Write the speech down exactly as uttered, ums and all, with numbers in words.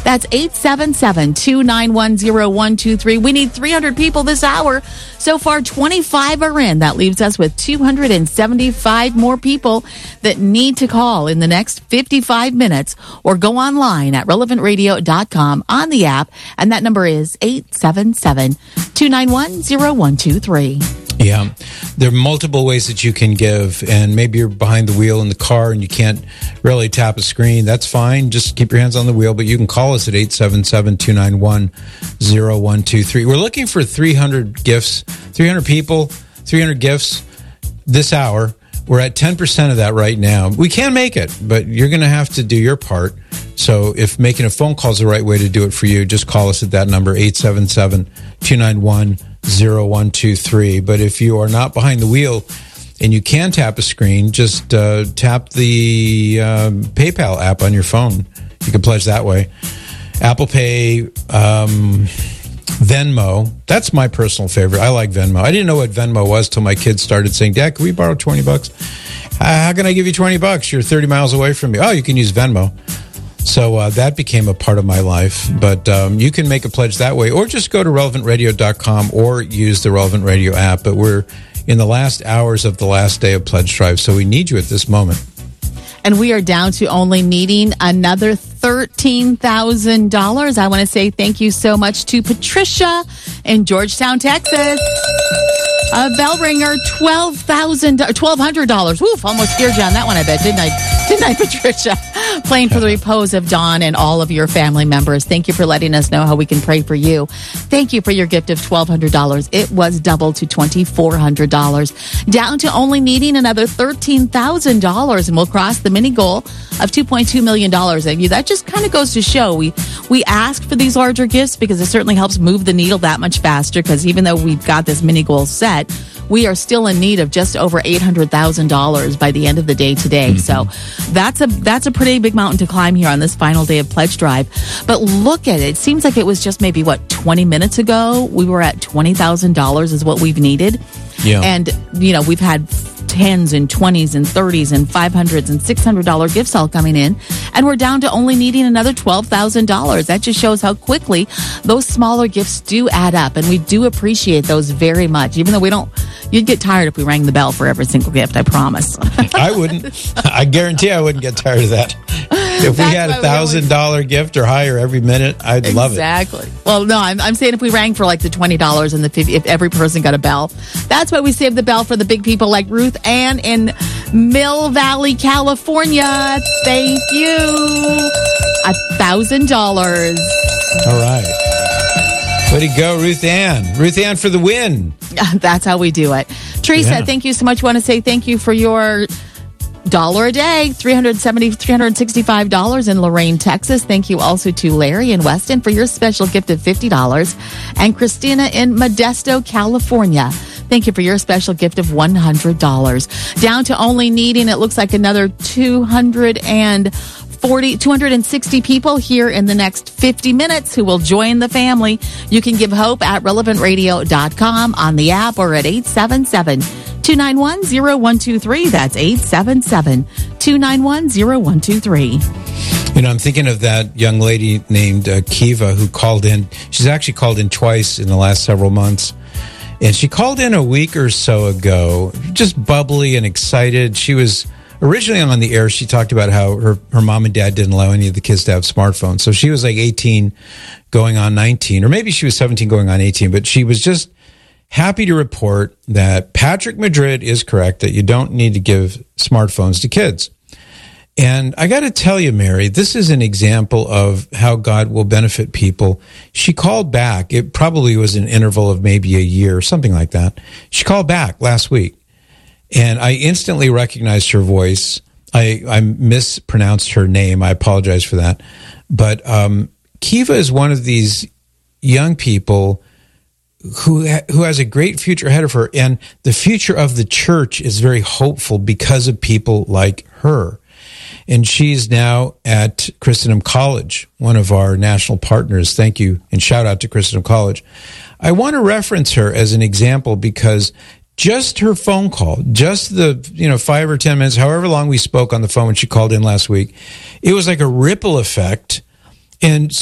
That's eight seven seven, two nine one, zero one two three. We need three hundred people this hour. So far, twenty-five are in. That leaves us with two hundred seventy-five more people that need to call in the next fifty-five minutes, or go online at relevant radio dot com on the app, and that number is eight seven seven, two nine one, zero one two three. Yeah, there are multiple ways that you can give, and maybe you're behind the wheel in the car and you can't really tap a screen. That's fine. Just keep your hands on the wheel, but you can call us at eight seven seven, two nine one, zero one two three. We're looking for three hundred gifts, three hundred people, three hundred gifts this hour. We're at ten percent of that right now. We can make it, but you're going to have to do your part. So if making a phone call is the right way to do it for you, just call us at that number, eight seven seven, two nine one, zero one two three. But if you are not behind the wheel and you can tap a screen, just uh, tap the uh, PayPal app on your phone. You can pledge that way. Apple Pay, um, Venmo. That's my personal favorite. I like Venmo. I didn't know what Venmo was till my kids started saying, Dad, can we borrow twenty bucks? Uh, how can I give you twenty bucks? You're thirty miles away from me. Oh, you can use Venmo. So uh, that became a part of my life. But um, you can make a pledge that way, or just go to relevant radio dot com or use the Relevant Radio app. But we're in the last hours of the last day of Pledge Drive, so we need you at this moment. And we are down to only needing another thirteen thousand dollars. I want to say thank you so much to Patricia in Georgetown, Texas. A bell ringer, twelve thousand dollars, twelve hundred dollars. Woof, almost scared you on that one, I bet, didn't I? Didn't I, Patricia? Playing for the repose of Dawn and all of your family members. Thank you for letting us know how we can pray for you. Thank you for your gift of twelve hundred dollars. It was doubled to twenty-four hundred dollars. Down to only needing another thirteen thousand dollars, and we'll cross the mini goal of two point two million dollars. And that just kind of goes to show we, we ask for these larger gifts because it certainly helps move the needle that much faster, because even though we've got this mini goal set, we are still in need of just over eight hundred thousand dollars by the end of the day today. Mm-hmm. So that's a that's a pretty big mountain to climb here on this final day of Pledge Drive. But look at it. It seems like it was just maybe, what, twenty minutes ago, we were at twenty thousand dollars is what we've needed. Yeah. And, you know, we've had tens and twenties and thirties and five hundreds and six hundred dollars gifts all coming in. And we're down to only needing another twelve thousand dollars. That just shows how quickly those smaller gifts do add up. And we do appreciate those very much, even though we don't. You'd get tired if we rang the bell for every single gift, I promise. I wouldn't. I guarantee I wouldn't get tired of that. If we had a one thousand dollars gift or higher every minute, I'd exactly. love it. Exactly. Well, no, I'm, I'm saying if we rang for like the twenty dollars and the fifty, if every person got a bell. That's why we saved the bell for the big people like Ruth Ann in Mill Valley, California. Thank you. A thousand dollars. All right. Way to go, Ruth Ann. Ruth Ann for the win. That's how we do it. Teresa, yeah. Thank you so much. I want to say thank you for your dollar a day, three hundred seventy dollars, three hundred sixty-five dollars in Lorain, Texas. Thank you also to Larry in Weston for your special gift of fifty dollars. And Christina in Modesto, California. Thank you for your special gift of one hundred dollars. Down to only needing, it looks like, another two hundred forty, two hundred sixty people here in the next fifty minutes who will join the family. You can give hope at relevant radio dot com on the app or at eight seven seven, two nine one, zero one two three. That's eight seven seven, two nine one, zero one two three. You know, I'm thinking of that young lady named uh, Kiva who called in. She's actually called in twice in the last several months. And she called in a week or so ago, just bubbly and excited. She was originally on the air. She talked about how her, her mom and dad didn't allow any of the kids to have smartphones. So she was like eighteen going on nineteen, or maybe she was seventeen going on eighteen, but she was just happy to report that Patrick Madrid is correct, that you don't need to give smartphones to kids. And I got to tell you, Mary, this is an example of how God will benefit people. She called back. It probably was an interval of maybe a year or something like that. She called back last week, and I instantly recognized her voice. I, I mispronounced her name. I apologize for that. But um, Kiva is one of these young people who who has a great future ahead of her, and the future of the church is very hopeful because of people like her. And she's now at Christendom College, one of our national partners. Thank you, and shout out to Christendom College. I want to reference her as an example because just her phone call, just the, you know, five or ten minutes, however long we spoke on the phone when she called in last week, it was like a ripple effect. And